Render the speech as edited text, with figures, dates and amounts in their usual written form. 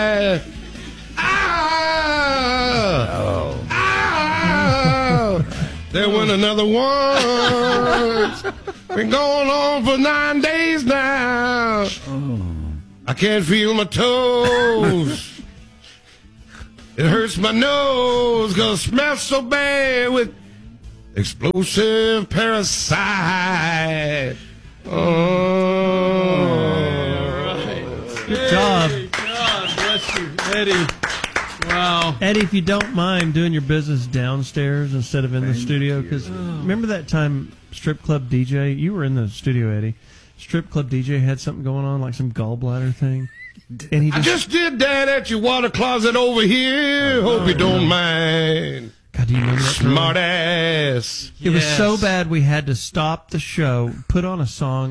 There went another one. Been going on for 9 days now. I can't feel my toes. It hurts my nose because it smells so bad with explosive parasite. Good job. God bless you, Eddie. Wow. Eddie, if you don't mind doing your business downstairs instead of in the studio, because remember that time Strip Club DJ, you were in the studio, Eddie. Strip Club DJ had something going on, like some gallbladder thing. And I just did that at your water closet over here. Hope you don't mind. God, do you remember that? Smart ass. It was so bad we had to stop the show, put on a song,